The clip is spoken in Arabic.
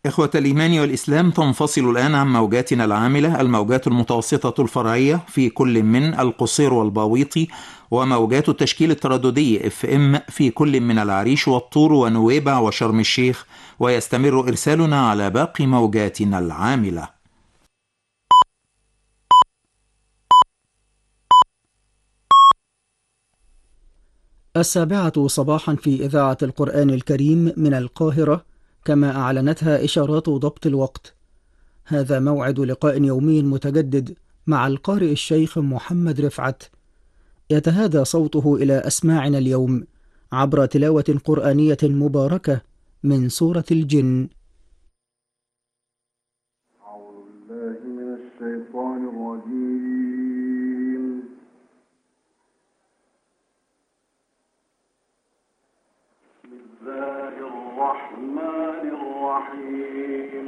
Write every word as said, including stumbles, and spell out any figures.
إخوة الإيمان والإسلام، تنفصل الآن عن موجاتنا العاملة الموجات المتوسطة الفرعية في كل من القصير والباويطي، وموجات التشكيل الترددي اف ام في كل من العريش والطور ونويبع وشرم الشيخ، ويستمر إرسالنا على باقي موجاتنا العاملة. السابعة صباحا في إذاعة القرآن الكريم من القاهرة، كما أعلنتها إشارات ضبط الوقت. هذا موعد لقاء يومي متجدد مع القارئ الشيخ محمد رفعت، يتهادى صوته إلى أسماعنا اليوم عبر تلاوة قرآنية مباركة من سورة الجن. أعوذ بالله من الشيطان الرجيم. بسم الله الرحمن الرحيم.